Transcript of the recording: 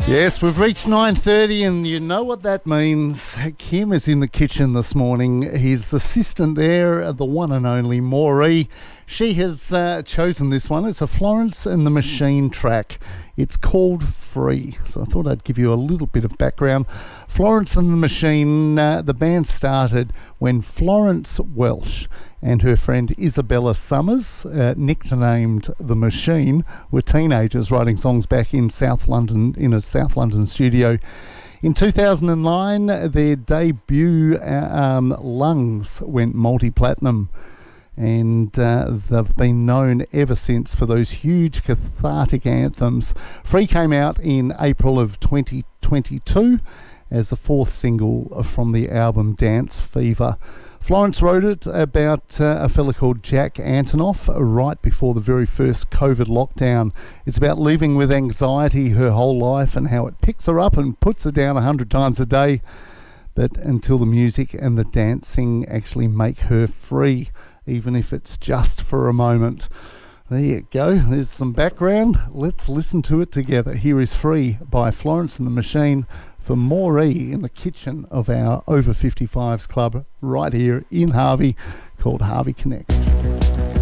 Yes, we've reached 9:30 and you know what that means. Kim is in the kitchen this morning. His assistant there, the one and only Maury. She has chosen this one. It's a Florence and the Machine track. It's called Free. So I thought I'd give you a little bit of background. Florence and the Machine, the band started when Florence Welsh and her friend Isabella Summers, nicknamed The Machine, were teenagers writing songs back in South London, in a South London studio. In 2009, their debut, Lungs, went multi-platinum. And they've been known ever since for those huge cathartic anthems. Free came out in April of 2022 as the fourth single from the album Dance Fever. Florence wrote it about a fella called Jack Antonoff right before the very first COVID lockdown. It's about living with anxiety her whole life and how it picks her up and puts her down 100 times a day. But until the music and the dancing actually make her free, even if it's just for a moment. There you go. There's some background. Let's listen to it together. Here is Free by Florence and the Machine for Maury in the kitchen of our Over 55s club right here in Harvey called Harvey Connect.